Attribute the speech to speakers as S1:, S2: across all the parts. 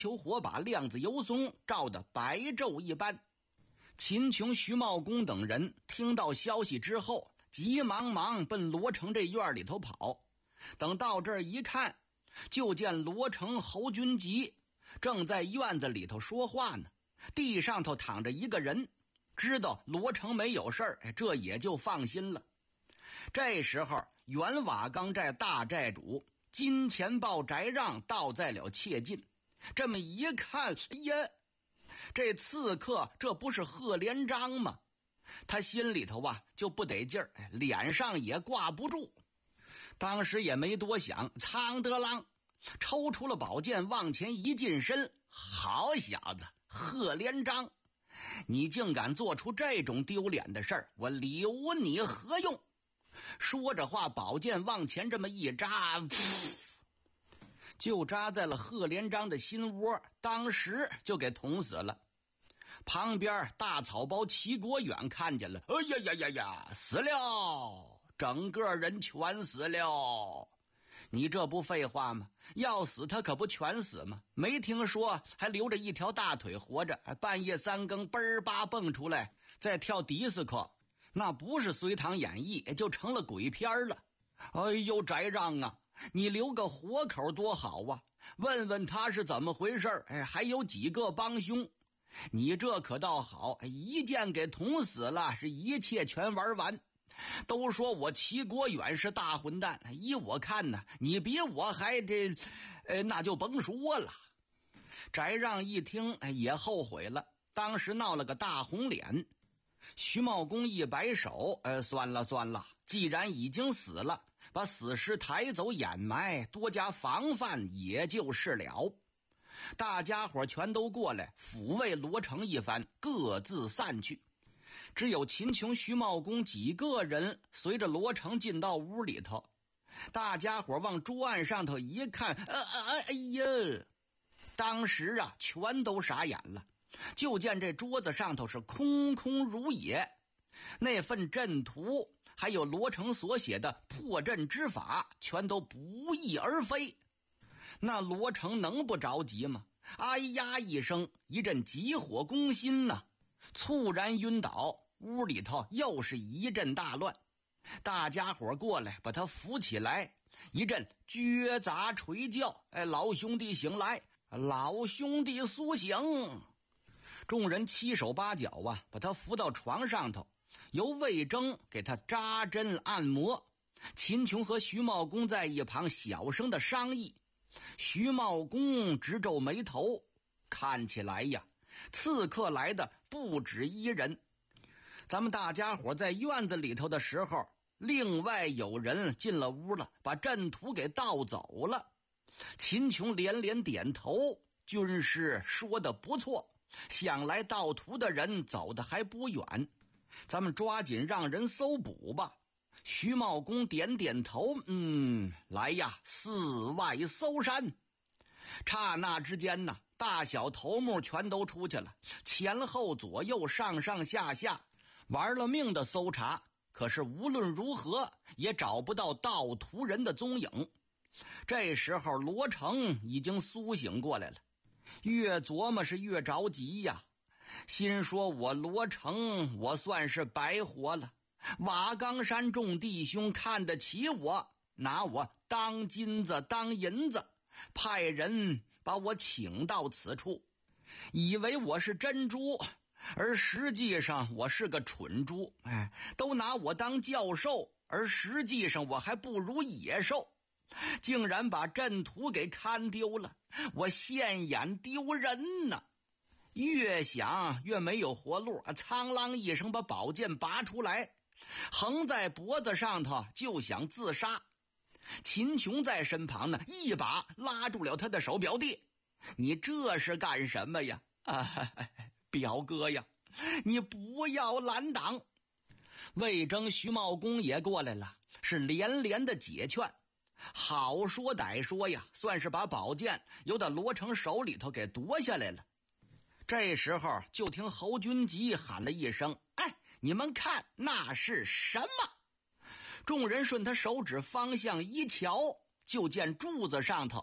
S1: 球火把亮子油松照得白昼一般。秦琼、徐茂公等人听到消息之后，急忙忙奔罗成这院里头跑。等到这儿一看，就见罗成、侯君集正在院子里头说话呢，地上头躺着一个人。知道罗成没有事儿，这也就放心了。这时候原瓦岗寨大寨主金钱豹翟让到在了切近，这么一看，哎呀，这刺客这不是贺连章吗？他心里头就不得劲儿，脸上也挂不住。当时也没多想，苍德郎抽出了宝剑往前一近身，好小子，贺连章，你竟敢做出这种丢脸的事儿，我留你何用？说着话，宝剑往前这么一扎，就扎在了贺连章的心窝，当时就给捅死了。旁边大草包齐国远看见了，哎呀呀呀呀，死了，整个人全死了。你这不废话吗？要死他可不全死吗？没听说还留着一条大腿活着，半夜3更嘣儿吧蹦出来再跳迪斯科，那不是隋唐演义，就成了鬼片了。哎呦，翟让啊，你留个活口多好啊，问问他是怎么回事，还有几个帮凶。你这可倒好，一剑给捅死了，是一切全玩完。都说我齐国远是大混蛋，依我看呢，你比我还那就甭说了。翟让一听也后悔了，当时闹了个大红脸。徐茂公一摆手，算了算了，既然已经死了，把死尸抬走掩埋，多加防范也就是了。大家伙全都过来抚慰罗成一番，各自散去。只有秦琼、徐茂公几个人随着罗成进到屋里头。大家伙往桌案上头一看，哎呀，当时全都傻眼了。就见这桌子上头是空空如也，那份阵图还有罗成所写的破阵之法全都不翼而飞。那罗成能不着急吗？哎呀一声，一阵急火攻心呐，猝然晕倒，屋里头又是一阵大乱。大家伙过来把他扶起来，一阵撅杂垂叫，老兄弟醒来，老兄弟苏醒。众人七手八脚把他扶到床上头，由魏征给他扎针按摩。秦琼和徐茂公在一旁小声的商议。徐茂公直皱眉头，看起来刺客来的不止一人。咱们大家伙在院子里头的时候，另外有人进了屋了，把阵图给盗走了。秦琼连连点头，军师说的不错，想来盗图的人走的还不远，咱们抓紧让人搜捕吧。徐茂公点点头，来呀，四外搜山。刹那之间呢，大小头目全都出去了，前后左右上上下下玩了命的搜查，可是无论如何也找不到盗图人的踪影。这时候罗成已经苏醒过来了，越琢磨是越着急呀，心说我罗成我算是白活了，瓦岗山众弟兄看得起我，拿我当金子当银子，派人把我请到此处，以为我是珍珠，而实际上我是个蠢猪，都拿我当教授，而实际上我还不如野兽，竟然把阵图给看丢了，我现眼丢人呢。越想越没有活路，苍啷一声把宝剑拔出来，横在脖子上头就想自杀。秦琼在身旁呢，一把拉住了他的手，表弟，你这是干什么呀？表哥呀，你不要拦挡。魏征、徐茂公也过来了，是连连的解劝。好说歹说呀，算是把宝剑由到罗成手里头给夺下来了。这时候就听侯君集喊了一声，你们看那是什么？众人顺他手指方向一瞧，就见柱子上头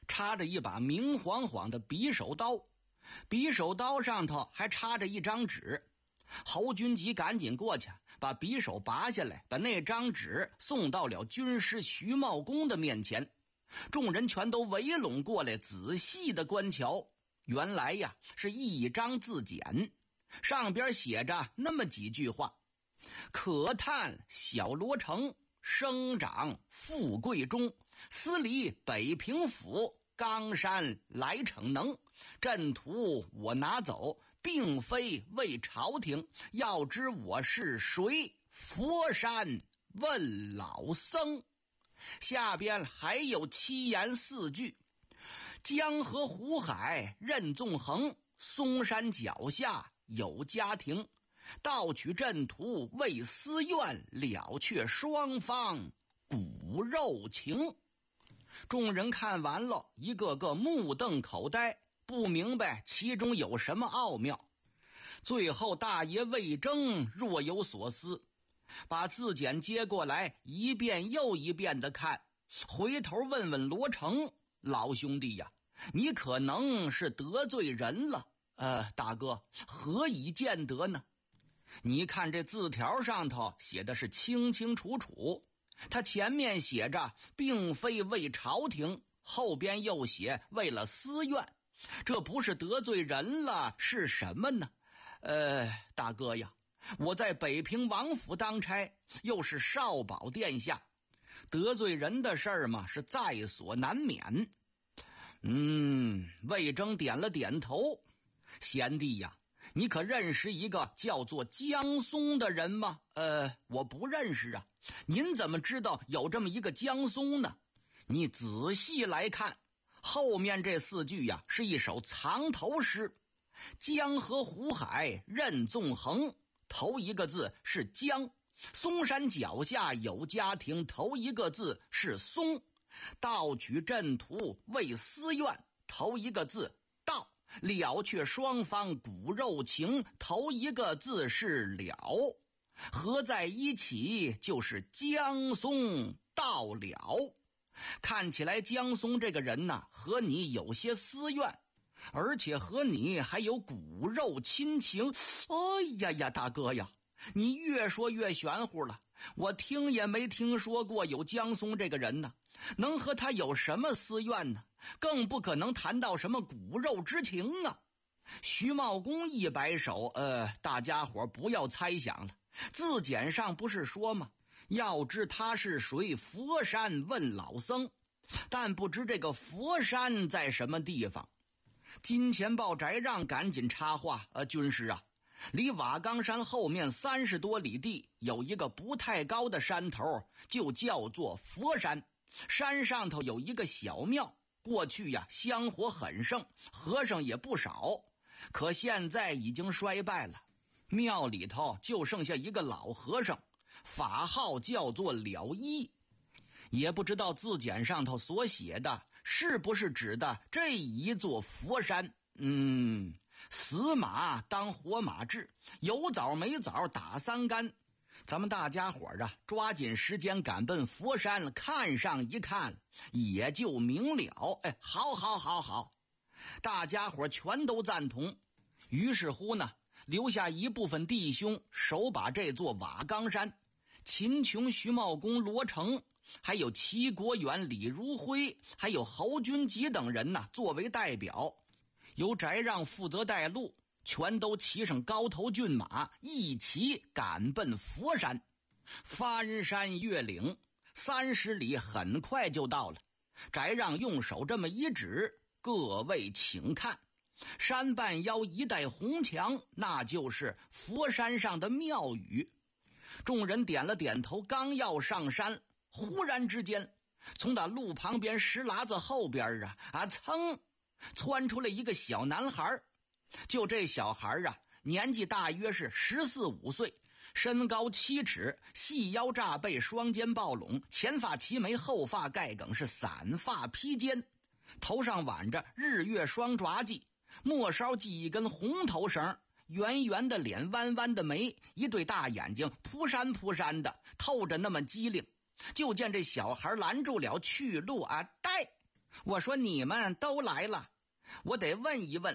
S1: 插着一把明晃晃的匕首刀，匕首刀上头还插着一张纸。侯君集赶紧过去，把匕首拔下来，把那张纸送到了军师徐茂公的面前。众人全都围拢过来，仔细的观瞧。原来呀，是一张字简，上边写着那么几句话：可叹小罗成，生长富贵中，司离北平府，冈山来逞能，阵图我拿走，并非为朝廷，要知我是谁，佛山问老僧。下边还有7言4句：江河湖海任纵横，嵩山脚下有家庭，盗取阵图为私怨，了却双方骨肉情。众人看完了，一个个目瞪口呆，不明白其中有什么奥妙。最后大爷魏征若有所思，把字简接过来，一遍又一遍的看，回头问问罗成：老兄弟呀，你可能是得罪人了。大哥，何以见得呢？你看这字条上头写的是清清楚楚，他前面写着并非为朝廷，后边又写为了私怨，这不是得罪人了是什么呢？大哥呀，我在北平王府当差，又是少保殿下，得罪人的事儿嘛，是在所难免。魏征点了点头。贤弟呀，你可认识一个叫做江松的人吗？我不认识啊。您怎么知道有这么一个江松呢？你仔细来看，后面这4句呀，是一首藏头诗。江河湖海任纵横，头一个字是江；嵩山脚下有家庭，头一个字是嵩；盗取阵图为私怨，头一个字盗；了却双方骨肉情，头一个字是了。合在一起就是江松到了。看起来江松这个人呢，和你有些私怨，而且和你还有骨肉亲情。哎呀，大哥呀，你越说越玄乎了，我听也没听说过有江松这个人呢，能和他有什么私怨呢？更不可能谈到什么骨肉之情啊。徐茂公一摆手，大家伙不要猜想了，字简上不是说吗？要知他是谁，佛山问老僧，但不知这个佛山在什么地方。金钱豹翟让赶紧插话：军师啊，离瓦岗山后面30多里地有一个不太高的山头，就叫做佛山。山上头有一个小庙，过去呀香火很盛，和尚也不少，可现在已经衰败了。庙里头就剩下一个老和尚，法号叫做了依。也不知道字简上头所写的是不是指的这一座佛山。死马当活马治，有枣没枣打3竿。咱们大家伙啊，抓紧时间赶奔佛山，看上一看也就明了。好，大家伙全都赞同。于是乎呢，留下一部分弟兄守把这座瓦岗山，秦琼、徐茂公、罗成，还有齐国远、李如辉，还有侯君集等人呢，作为代表，由翟让负责带路，全都骑上高头骏马，一起赶奔佛山。翻山越岭30里，很快就到了。翟让用手这么一指：各位请看，山半腰一带红墙，那就是佛山上的庙宇。众人点了点头，刚要上山，忽然之间，从那路旁边石栏子后边噌窜出来一个小男孩。就这小孩年纪大约是14、15岁，身高7尺，细腰炸背，双肩抱拢，前发齐眉，后发盖梗，是散发披肩，头上挽着日月双爪髻，末梢系一根红头绳，圆圆的脸，弯弯的眉，一对大眼睛扑闪扑闪的，透着那么机灵。就见这小孩拦住了去路，呆！ 我说你们都来了，我得问一问